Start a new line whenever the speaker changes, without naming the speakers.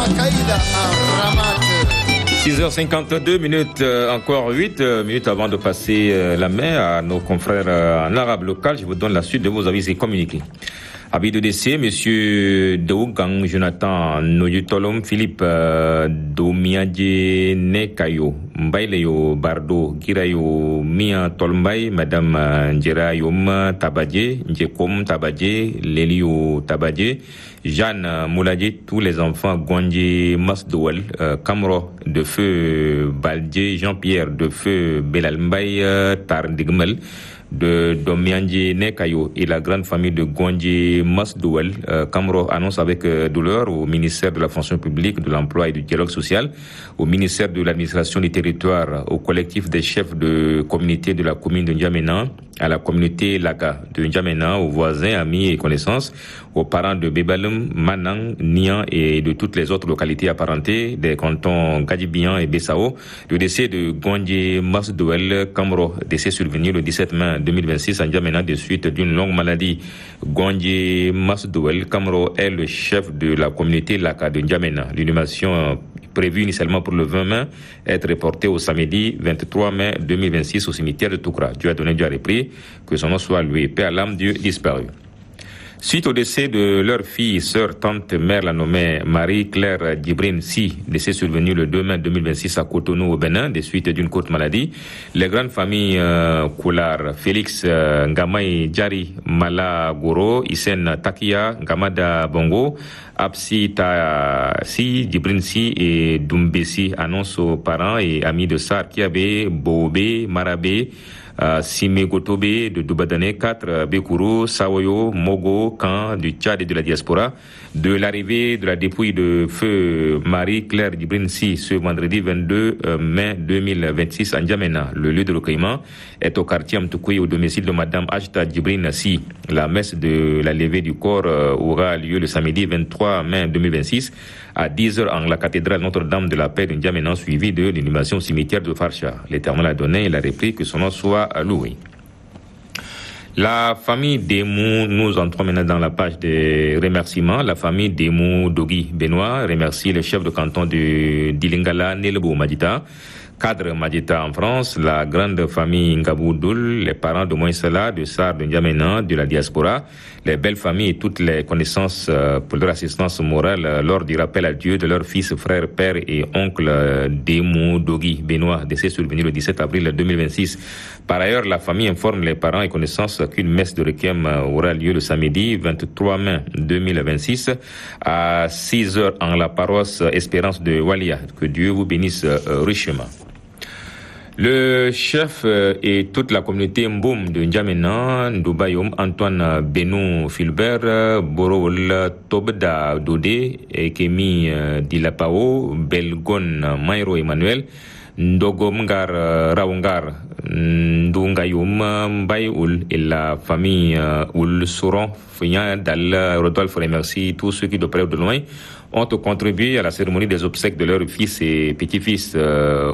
6h52 minutes, encore 8 minutes avant de passer la main à nos confrères en arabe local. Je vous donne la suite de vos avis et communiqués. Avis de décès, monsieur Dougang Jonathan Noyutolom Philippe Domiadje Nekayo Mbaileyo Bardo Girayo Mia Tolmbay Madame Njeraayom Tabadje Njekom Tabadje Lelio Tabadje Jeanne Mouladje, tous les enfants Gwandje Masdouel, Kamro de feu Baldje Jean-Pierre de feu Belalmbay Tardigmel de Domiandje Nekayo et la grande famille de Gwandje Masdouel. Kamro annonce avec douleur au ministère de la fonction publique, de l'emploi et du dialogue social, au ministère de l'administration du territoire, au collectif des chefs de communauté de la commune de N'Djamena, à la communauté Laka de N'Djamena, aux voisins, amis et connaissances, aux parents de Bebalum, Manang, Nian et de toutes les autres localités apparentées des cantons Gadjibian et Bessao. Le décès de Gwandje Masdouel Kamro, décès survenu le 17 mai 2026 à N'Djamena de suite d'une longue maladie. Gwandje Masdouel Kamro est le chef de la communauté Laka de N'Djamena. L'inhumation prévue initialement pour le 20 mai est reportée au samedi 23 mai 2026 au cimetière de Toukra. Dieu a donné, Dieu a repris, que son nom soit loué. Paix à l'âme du disparu. Suite au décès de leur fille, sœur, tante, mère, la nommée Marie-Claire Djibrine Si, décès survenu le 2 mai 2026 à Cotonou au Bénin, des suites d'une courte maladie, les grandes familles Koular, Félix Ngamaï Djari, Mala Goro, Isen Takia, Gamada Bongo, Absi Si, Djibrine Si et Doumbesi annoncent aux parents et amis de Sar Kiabe, Bobe, Marabé, Sime Gotobe de Doubadane 4, Bekuru, Sawoyo, Mogo, Kan du Tchad et de la diaspora, de l'arrivée de la dépouille de feu Marie-Claire Djibrine Si ce vendredi 22 mai 2026 à N'Djamena. Le lieu de recueillement est au quartier Mtoukoui au domicile de Madame Ajta Djibrine Si. La messe de la levée du corps aura lieu le samedi 23 mai 2026 à 10h en la cathédrale Notre-Dame de la Paix de N'Djamena, suivi de l'inhumation au cimetière de Farcha. L'Éternel a donné, il a repris, que son nom soit loué. La famille Demou, nous entrons maintenant dans la page des remerciements. La famille Demou Dogui Benoît remercie le chef de canton de Dilingala, Nelebo Madita, cadre Madita en France, la grande famille Ngaboudoul, les parents de Moïsala, de Sar, de N'Djamena, de la diaspora, les belles familles et toutes les connaissances pour leur assistance morale lors du rappel à Dieu de leurs fils, frères, pères et oncles Demou Dogui Benoît, décès survenu le 17 avril 2026. Par ailleurs, la famille informe les parents et connaissances qu'une messe de requiem aura lieu le samedi 23 mai 2026 à 6h en la paroisse Espérance de Walia. Que Dieu vous bénisse richement. Le chef et toute la communauté Mboum de N'Djamena, Ndoubayom, Antoine Benou Filbert, Borol Tobda Dodé, Kemi Dilapao, Belgon Mairo Emmanuel, Ndogomgar Raongar, Ndungayum Mbay Oul et la famille Oul Souron, Fignan Dal Rodolphe remercie tous ceux qui de près ou de loin ont contribué à la cérémonie des obsèques de leurs fils et petits-fils